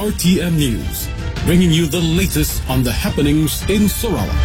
RTM News, bringing you the latest on the happenings in Sarawak.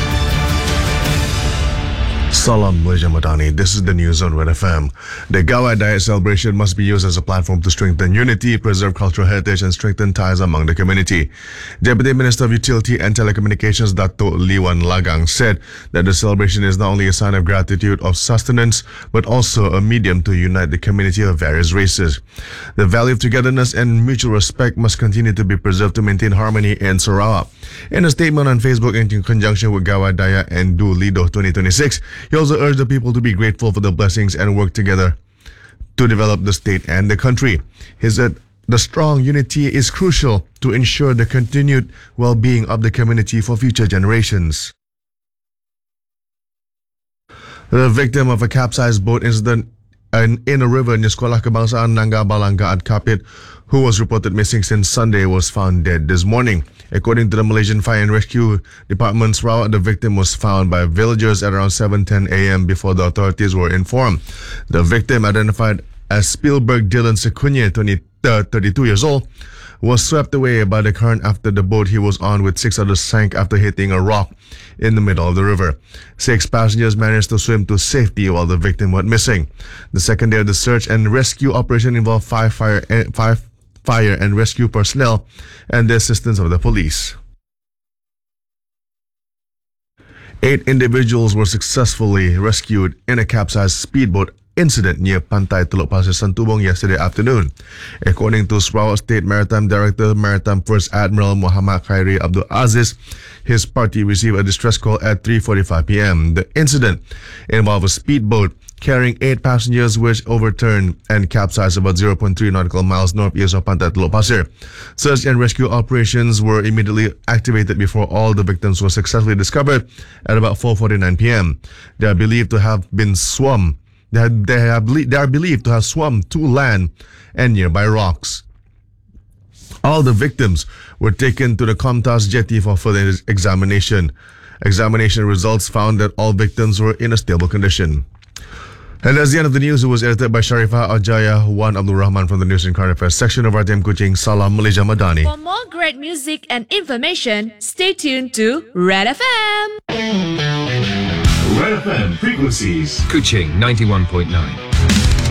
Salam Malaysia Madani, this is the news on Red FM. The Gawai Diet celebration must be used as a platform to strengthen unity, preserve cultural heritage and strengthen ties among the community. Deputy Minister of Utility and Telecommunications Dato' Liwan Lagang said that the celebration is not only a sign of gratitude of sustenance, but also a medium to unite the community of various races. The value of togetherness and mutual respect must continue to be preserved to maintain harmony in Sarawak. In a statement on Facebook in conjunction with Gawai Diet and Du Lido 2026, he also urged the people to be grateful for the blessings and work together to develop the state and the country. He said the strong unity is crucial to ensure the continued well-being of the community for future generations. The victim of a capsized boat incident in a river near Sekolah Kebangsaan Nangga Balanga at Kapit, who was reported missing since Sunday, was found dead this morning. According to the Malaysian Fire and Rescue Department Sarawak, the victim was found by villagers at around 7:10 a.m. before the authorities were informed. The victim, identified as Spielberg Dylan Sekunye, 32 years old, was swept away by the current after the boat he was on with 6 others sank after hitting a rock in the middle of the river. 6 passengers managed to swim to safety while the victim went missing. The second day of the search and rescue operation involved five fire and rescue personnel and the assistance of the police. 8 individuals were successfully rescued in a capsized speedboat incident near Pantai Teluk Pasir Santubong yesterday afternoon. According to Sarawak State Maritime Director, Maritime First Admiral Muhammad Khairi Abdul Aziz, his party received a distress call at 3:45 p.m. The incident involved a speedboat carrying 8 passengers which overturned and capsized about 0.3 nautical miles northeast of Pantai Teluk Pasir. Search and rescue operations were immediately activated before all the victims were successfully discovered at about 4:49 p.m. They are believed to have been swum. They are believed to have swum to land and nearby rocks. All the victims were taken to the Comtas jetty for further examination. Examination results found that all victims were in a stable condition. And that's the end of the news. It was edited by Sharifah Ajaya, Wan Abdul Rahman from the News and Current Affairs section of RTM Kuching. Salam Malaysia Madani. For more great music and information, stay tuned to Red FM. Red FM frequencies. Kuching 91.9.